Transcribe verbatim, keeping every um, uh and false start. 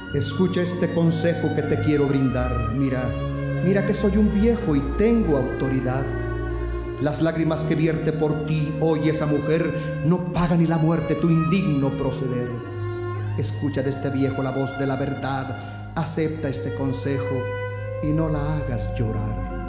Escucha este consejo que te quiero brindar. Mira, mira que soy un viejo y tengo autoridad. Las lágrimas que vierte por ti hoy esa mujer no pagan ni la muerte tu indigno proceder. Escucha de este viejo la voz de la verdad, acepta este consejo y no la hagas llorar.